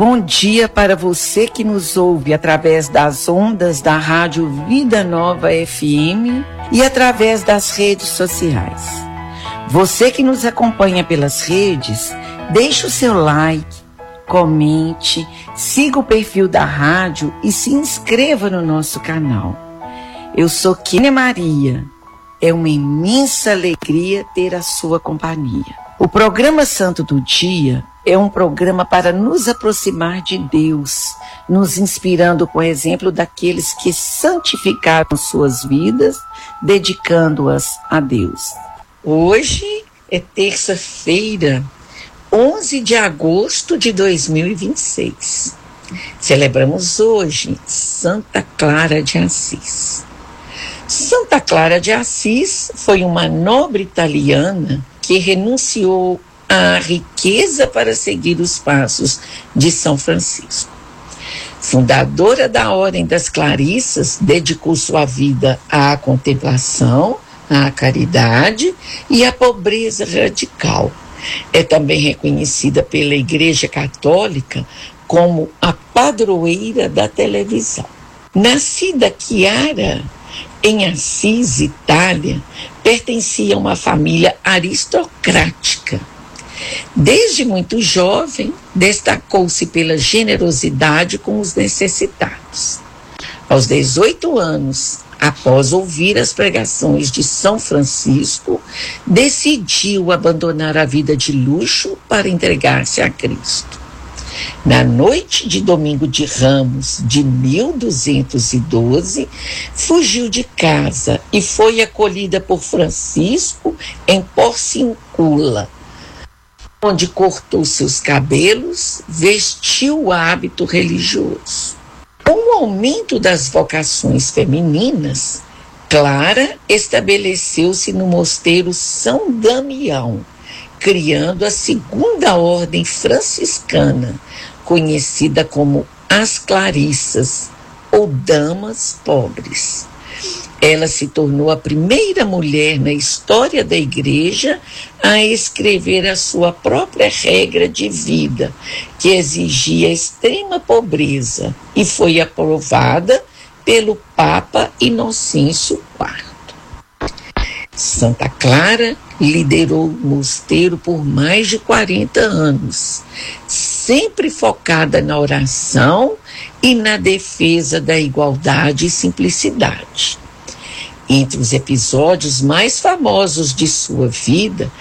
bom dia para você que nos ouve através das ondas da Rádio Vida Nova FM e através das redes sociais. Você que nos acompanha pelas redes, deixe o seu like, comente, siga o perfil da rádio e se inscreva no nosso canal. Eu sou Kênia Maria. É uma imensa alegria ter a sua companhia. O programa Santo do Dia é um programa para nos aproximar de Deus, nos inspirando com o exemplo daqueles que santificaram suas vidas, dedicando-as a Deus. Hoje é terça-feira, 11 de agosto de 2026. Celebramos hoje Santa Clara de Assis. Santa Clara de Assis foi uma nobre italiana que renunciou à riqueza para seguir os passos de São Francisco. Fundadora da Ordem das Clarissas, dedicou sua vida à contemplação, à caridade e à pobreza radical. É também reconhecida pela Igreja Católica como a padroeira da televisão. Nascida Chiara em Assis, Itália, pertencia a uma família aristocrática. Desde muito jovem, destacou-se pela generosidade com os necessitados. Aos 18 anos, após ouvir as pregações de São Francisco, decidiu abandonar a vida de luxo para entregar-se a Cristo. Na noite de Domingo de Ramos de 1212, fugiu de casa e foi acolhida por Francisco em Porciúncula, onde cortou seus cabelos, vestiu o hábito religioso. Com o aumento das vocações femininas, Clara estabeleceu-se no mosteiro São Damião, criando a segunda ordem franciscana, conhecida como as Clarissas, ou Damas Pobres. Ela se tornou a primeira mulher na história da Igreja a escrever a sua própria regra de vida, que exigia extrema pobreza, e foi aprovada pelo Papa Inocêncio IV. Santa Clara liderou o mosteiro por mais de 40 anos, sempre focada na oração e na defesa da igualdade e simplicidade. Entre os episódios mais famosos de sua vida